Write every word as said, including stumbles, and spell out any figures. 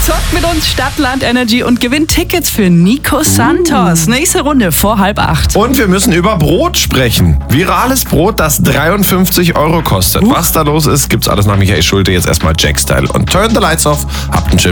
Zockt mit uns Stadtland Energy und gewinnt Tickets für Nico Santos. Nächste Runde vor halb acht. Und wir müssen über Brot sprechen. Virales Brot, das dreiundfünfzig Euro kostet. Was da los ist, gibt's alles nach Michael Schulte. Jetzt erstmal Jack Style und Turn the Lights Off. Habt einen schönen